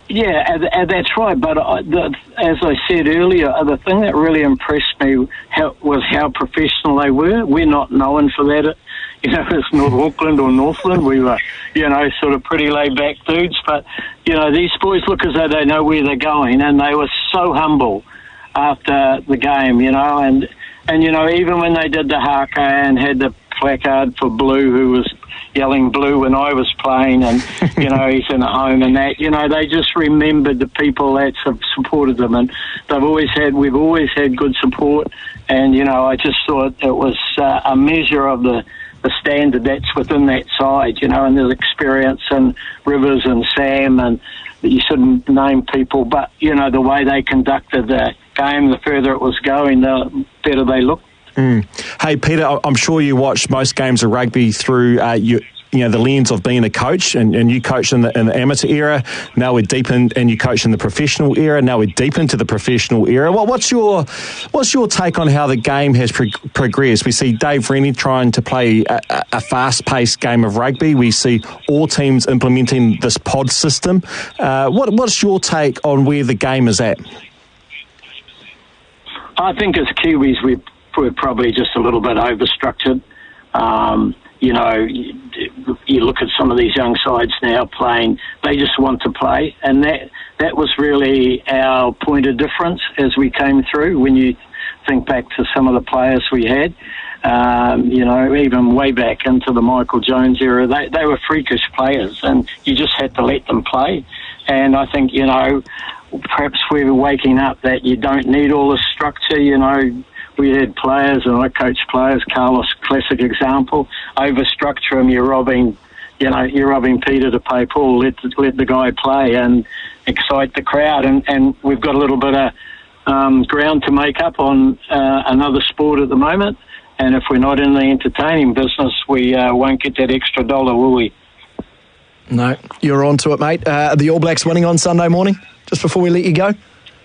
Yeah, that's right. But as I said earlier, the thing that really impressed me was how professional they were. We're not known for that. As North Auckland or Northland, we were, sort of pretty laid-back dudes. But, these boys look as though they know where they're going, and they were so humble after the game, and even when they did the haka and had the placard for Blue, who was yelling Blue when I was playing, and, he's in a home and that, they just remembered the people that have supported them, and we've always had good support, and, I just thought it was a measure of the standard that's within that side, and there's experience and Rivers and Sam, and you shouldn't name people, but, the way they conducted the game, the further it was going, the better they looked. Hey, Peter, I'm sure you watch most games of rugby through the lens of being a coach, and you coached in the amateur era. Now we're deep in, and you coach in the professional era. Now we're deep into the professional era. What's your take on how the game has progressed? We see Dave Rennie trying to play a fast-paced game of rugby. We see all teams implementing this pod system. What's your take on where the game is at? I think as Kiwis, we're probably just a little bit overstructured. You look at some of these young sides now playing, they just want to play, and that was really our point of difference as we came through. When you think back to some of the players we had, even way back into the Michael Jones era, they were freakish players, and you just had to let them play. And I think, perhaps we were waking up that you don't need all the structure, We had players, and I coached players. Carlos, classic example. Overstructure them. You're robbing Peter to pay Paul. Let the guy play and excite the crowd. And we've got a little bit of ground to make up on another sport at the moment. And if we're not in the entertaining business, we won't get that extra dollar, will we? No, you're on to it, mate. The All Blacks winning on Sunday morning, just before we let you go?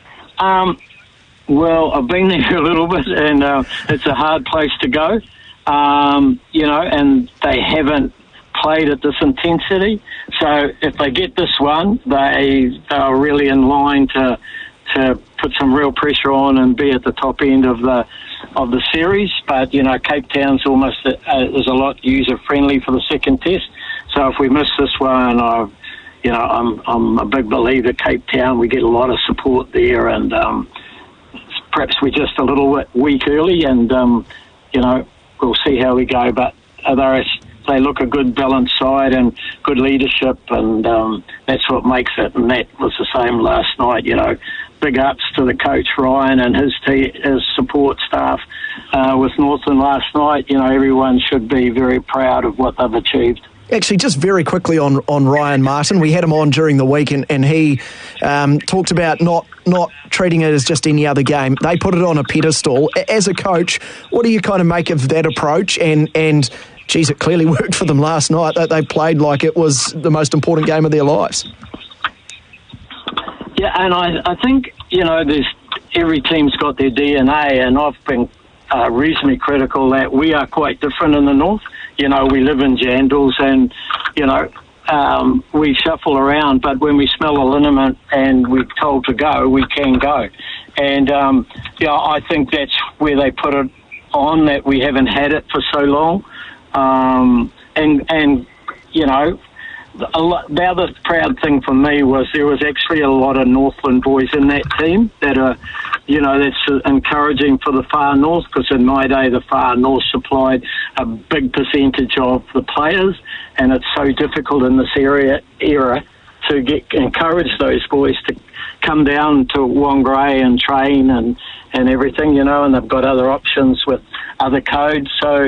Well, I've been there a little bit, and it's a hard place to go, and they haven't played at this intensity. So if they get this one, they are really in line to put some real pressure on and be at the top end of the series. But Cape Town's almost is a lot user friendly for the second test. So if we miss this one, I'm a big believer Cape Town. We get a lot of support there, and perhaps we're just a little bit weak early, and we'll see how we go. But they look a good balanced side and good leadership, and that's what makes it. And that was the same last night. Big ups to the coach Ryan and his support staff with Northland last night. Everyone should be very proud of what they've achieved. Actually, just very quickly on Ryan Martin, we had him on during the week, and he talked about not treating it as just any other game. They put it on a pedestal. As a coach, what do you kind of make of that approach? And geez, it clearly worked for them last night. That they played like it was the most important game of their lives. Yeah, and I think, every team's got their DNA, and I've been reasonably critical that we are quite different in the North. We live in jandals, and, we shuffle around, but when we smell a liniment and we're told to go, we can go. And, I think that's where they put it on, that we haven't had it for so long. The other proud thing for me was there was actually a lot of Northland boys in that team that are, that's encouraging for the far north, because in my day the far north supplied a big percentage of the players, and it's so difficult in this era to encourage those boys to come down to Whangarei and train and everything, and they've got other options with other codes. So,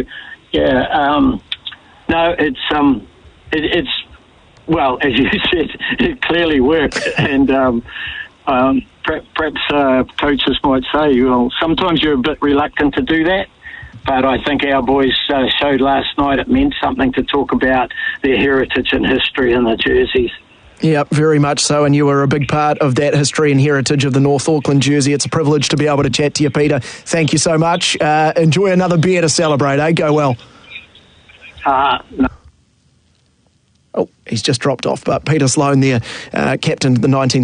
it's well, as you said, it clearly worked, and perhaps coaches might say, well, sometimes you're a bit reluctant to do that, but I think our boys showed last night it meant something to talk about their heritage and history in the jerseys. Yeah, very much so, and you were a big part of that history and heritage of the North Auckland jersey. It's a privilege to be able to chat to you, Peter. Thank you so much. Enjoy another beer to celebrate, eh? Go well. No. Oh, he's just dropped off, but Peter Sloane there, captain of the 19